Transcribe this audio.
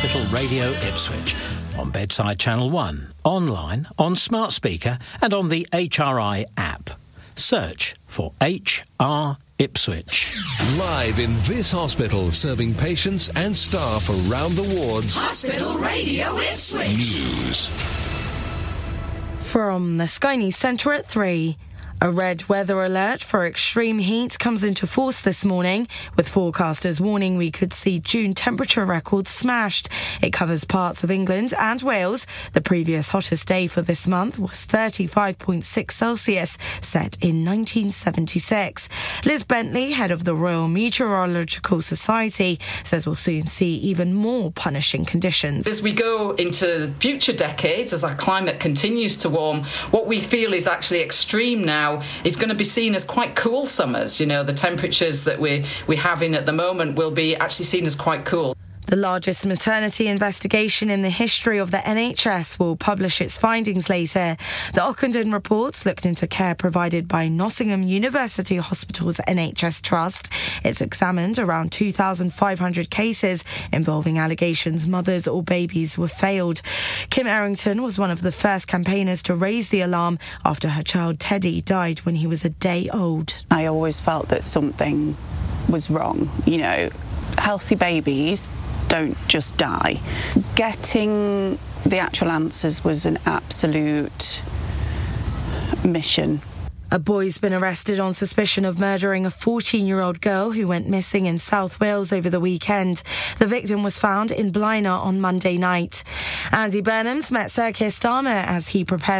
Hospital Radio Ipswich, on Bedside Channel 1, online, on smart speaker and on the HRI app. Search for HR Ipswich. Live in this hospital, serving patients and staff around the wards. Hospital Radio Ipswich. News. From the Sky News Centre at 3. A red weather alert for extreme heat comes into force this morning, with forecasters warning we could see June temperature records smashed. It covers parts of England and Wales. The previous hottest day for this month was 35.6 Celsius, set in 1976. Liz Bentley, head of the Royal Meteorological Society, says we'll soon see even more punishing conditions. As we go into future decades, as our climate continues to warm, what we feel is actually extreme now is going to be seen as quite cool summers. You know, the temperatures that we're having at the moment will be actually seen as quite cool. The largest maternity investigation in the history of the NHS will publish its findings later. The Ockenden reports looked into care provided by Nottingham University Hospital's NHS Trust. It's examined around 2,500 cases involving allegations mothers or babies were failed. Kim Errington was one of the first campaigners to raise the alarm after her child Teddy died when he was a day old. I always felt that something was wrong. You know, healthy babies don't just die. Getting the actual answers was an absolute mission. A boy's been arrested on suspicion of murdering a 14-year-old girl who went missing in South Wales over the weekend. The victim was found in Blaenau on Monday night. Andy Burnham's met Sir Keir Starmer as he prepares